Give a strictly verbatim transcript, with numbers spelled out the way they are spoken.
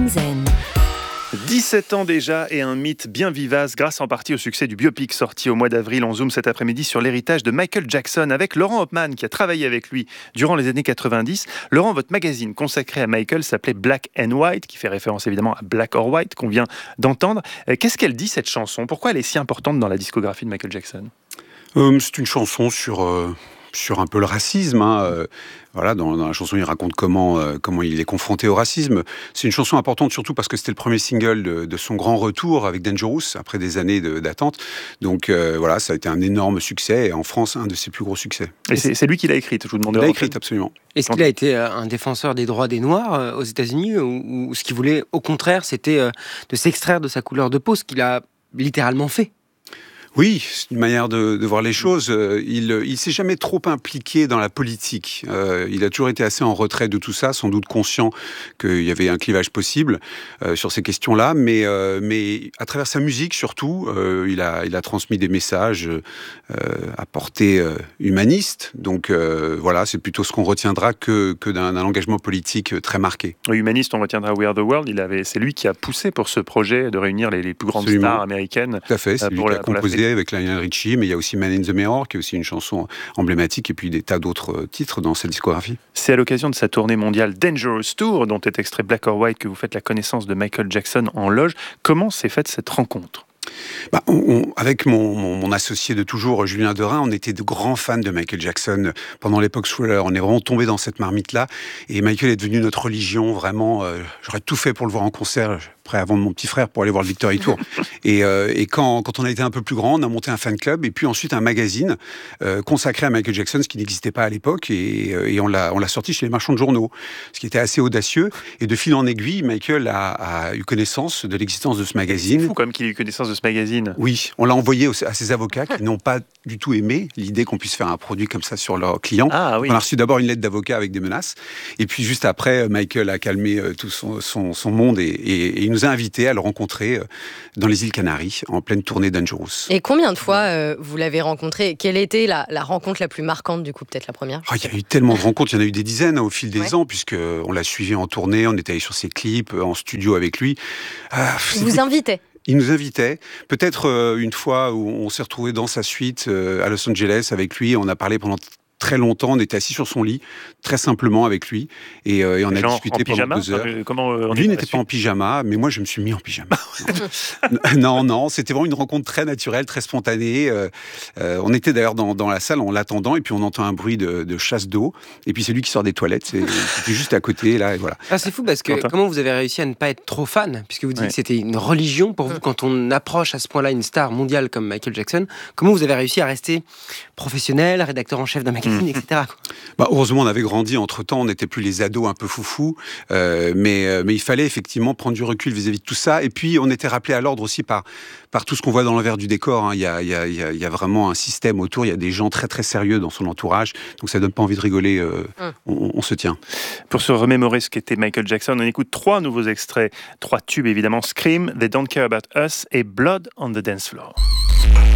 Zen. dix-sept ans déjà et un mythe bien vivace grâce en partie au succès du biopic sorti au mois d'avril. On zoome cet après-midi sur l'héritage de Michael Jackson avec Laurent Hopman qui a travaillé avec lui durant les années quatre-vingt-dix. Laurent, votre magazine consacré à Michael s'appelait Black and White, qui fait référence évidemment à Black or White qu'on vient d'entendre. Qu'est-ce qu'elle dit cette chanson ? Pourquoi elle est si importante dans la discographie de Michael Jackson ? euh, C'est une chanson sur... Euh... sur un peu le racisme. Hein. Euh, voilà, dans, dans la chanson, il raconte comment, euh, comment il est confronté au racisme. C'est une chanson importante surtout parce que c'était le premier single de, de son grand retour avec Dangerous, après des années de, d'attente. Donc euh, voilà, ça a été un énorme succès, et en France, un de ses plus gros succès. Et c'est, c'est lui qui l'a écrite, je vous demandais. Il l'a écrite, absolument. Est-ce qu'il a été un défenseur des droits des Noirs aux États-Unis, ou, ou ce qu'il voulait, au contraire, c'était de s'extraire de sa couleur de peau, ce qu'il a littéralement fait ? Oui, c'est une manière de, de voir les choses. Il ne s'est jamais trop impliqué dans la politique. Euh, il a toujours été assez en retrait de tout ça, sans doute conscient qu'il y avait un clivage possible euh, sur ces questions-là. Mais, euh, mais à travers sa musique, surtout, euh, il, a, il a transmis des messages euh, à portée euh, humaniste. Donc euh, voilà, c'est plutôt ce qu'on retiendra que, que d'un, d'un engagement politique très marqué. Oui, humaniste, on retiendra We Are the World. Il avait, c'est lui qui a poussé pour ce projet de réunir les, les plus grandes Absolument. stars américaines. Tout à fait, c'est euh, lui qui a composé avec Lionel Richie, mais il y a aussi Man in the Mirror, qui est aussi une chanson emblématique, et puis des tas d'autres titres dans cette discographie. C'est à l'occasion de sa tournée mondiale Dangerous Tour, dont est extrait Black or White, que vous faites la connaissance de Michael Jackson en loge. Comment s'est faite cette rencontre ? Bah, on, on, avec mon, mon, mon associé de toujours, Julien Derain, on était de grands fans de Michael Jackson pendant l'époque Thriller. On est vraiment tombé dans cette marmite-là, et Michael est devenu notre religion, vraiment. Euh, j'aurais tout fait pour le voir en concert, prêt à vendre mon petit frère pour aller voir le Victory Tour. et euh, et quand, quand on a été un peu plus grand, on a monté un fan club, et puis ensuite un magazine euh, consacré à Michael Jackson, ce qui n'existait pas à l'époque, et, et on, l'a, on l'a sorti chez les marchands de journaux, ce qui était assez audacieux. Et de fil en aiguille, Michael a, a eu connaissance de l'existence de ce magazine. C'est fou quand même qu'il ait eu connaissance de ce magazine. Oui, on l'a envoyé à ses avocats qui n'ont pas du tout aimé l'idée qu'on puisse faire un produit comme ça sur leurs clients. Ah, oui. On a reçu d'abord une lettre d'avocat avec des menaces, et puis juste après, Michael a calmé tout son, son, son monde, et, et, et il nous a invités à le rencontrer dans les îles Canaries, en pleine tournée Dangerous. Et combien de fois euh, vous l'avez rencontré ? Quelle était la, la rencontre la plus marquante, du coup, peut-être la première ? Oh, il y a eu tellement de rencontres, il y en a eu des dizaines hein, au fil des ouais. ans, puisqu'on l'a suivi en tournée, on était allé sur ses clips, en studio avec lui. Ah, il vous invitait ? Il nous invitait. Peut-être euh, une fois où on s'est retrouvé dans sa suite euh, à Los Angeles avec lui, on a parlé pendant très longtemps, on était assis sur son lit, très simplement avec lui, et, euh, et on a Genre discuté pendant pyjama, deux heures. Euh, comment, euh, on lui n'était pas en pyjama, mais moi je me suis mis en pyjama. non, non, c'était vraiment une rencontre très naturelle, très spontanée. Euh, euh, on était d'ailleurs dans, dans la salle en l'attendant, et puis on entend un bruit de, de chasse d'eau, et puis c'est lui qui sort des toilettes, c'est, c'était juste à côté, là, et voilà. Ah, c'est fou, parce que Quentin. Comment vous avez réussi à ne pas être trop fan, puisque vous dites ouais. que c'était une religion pour vous, quand on approche à ce point-là une star mondiale comme Michael Jackson, comment vous avez réussi à rester professionnel, rédacteur en chef d'un magazine, et cetera. Bah, heureusement, on avait grandi entre-temps, on n'était plus les ados un peu foufous, euh, mais, euh, mais il fallait effectivement prendre du recul vis-à-vis de tout ça, et puis on était rappelé à l'ordre aussi par, par tout ce qu'on voit dans l'envers du décor, hein. Il y a, il y a, il y a, il y a vraiment un système autour, il y a des gens très très sérieux dans son entourage, donc ça donne pas envie de rigoler, euh, hum. on, on se tient. Pour se remémorer ce qu'était Michael Jackson, on écoute trois nouveaux extraits, trois tubes évidemment, Scream, They Don't Care About Us et Blood on the Dance Floor.